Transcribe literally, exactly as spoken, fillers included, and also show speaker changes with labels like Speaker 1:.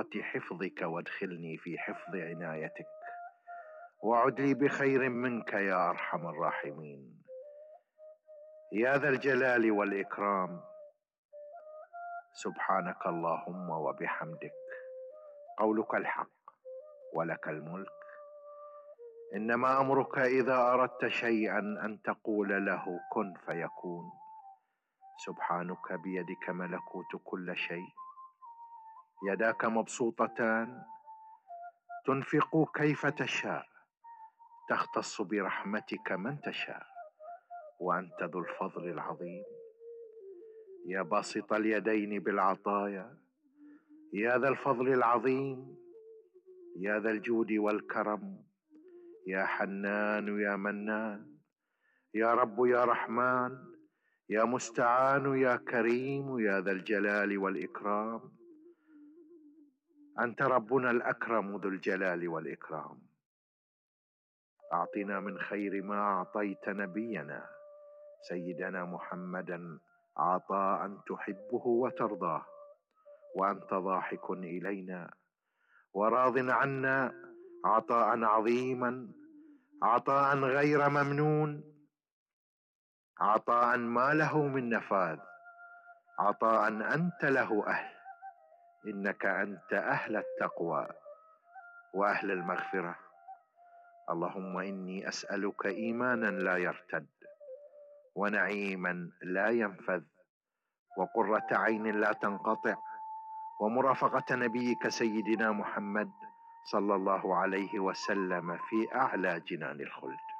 Speaker 1: حفظات حفظك وادخلني في حفظ عنايتك، وعد لي بخير منك يا أرحم الراحمين. يا ذا الجلال والإكرام، سبحانك اللهم وبحمدك، قولك الحق ولك الملك. إنما أمرك إذا أردت شيئا أن تقول له كن فيكون. سبحانك بيدك ملكوت كل شيء، يداك مبسوطتان تنفق كيف تشاء، تختص برحمتك من تشاء، وأنت ذو الفضل العظيم. يا باسط اليدين بالعطايا، يا ذا الفضل العظيم، يا ذا الجود والكرم، يا حنان يا منان، يا رب يا رحمن، يا مستعان يا كريم، يا ذا الجلال والإكرام. أنت ربنا الأكرم ذو الجلال والإكرام. أعطنا من خير ما أعطيت نبينا سيدنا محمدا عطاء تحبه وترضاه، وأنت ضاحك إلينا وراض عنا عطاء عظيما، عطاء غير ممنون، عطاء ما له من نفاذ، عطاء أنت له أهل. إنك أنت أهل التقوى وأهل المغفرة. اللهم إني أسألك إيمانا لا يرتد، ونعيما لا ينفذ، وقرة عين لا تنقطع، ومرافقة نبيك سيدنا محمد صلى الله عليه وسلم في أعلى جنان الخلد.